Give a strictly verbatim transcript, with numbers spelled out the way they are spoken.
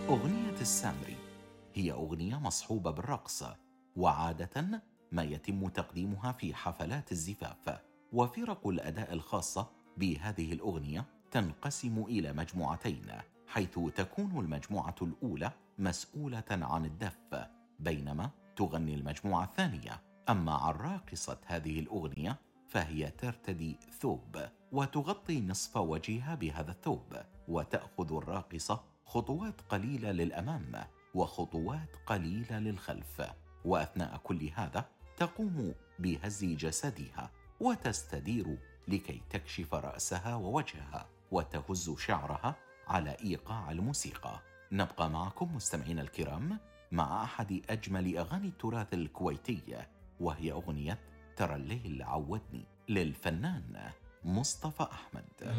أغنية السامري هي أغنية مصحوبة بالرقص، وعادة ما يتم تقديمها في حفلات الزفاف. وفرق الأداء الخاصة بهذه الأغنية تنقسم إلى مجموعتين، حيث تكون المجموعة الأولى مسؤولة عن الدف، بينما تغني المجموعة الثانية. أما عن راقصة هذه الأغنية فهي ترتدي ثوب وتغطي نصف وجهها بهذا الثوب، وتأخذ الراقصة خطوات قليلة للأمام وخطوات قليلة للخلف، وأثناء كل هذا تقوم بهز جسدها وتستدير لكي تكشف رأسها ووجهها وتهز شعرها على إيقاع الموسيقى. نبقى معكم مستمعين الكرام مع أحد أجمل أغاني التراث الكويتي، وهي أغنية ترى الليل عودني للفنان مصطفى أحمد.